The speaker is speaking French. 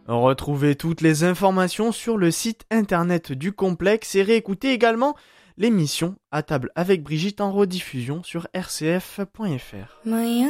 Retrouvez toutes les informations sur le site internet du complexe et réécoutez également l'émission À table avec Brigitte en rediffusion sur rcf.fr.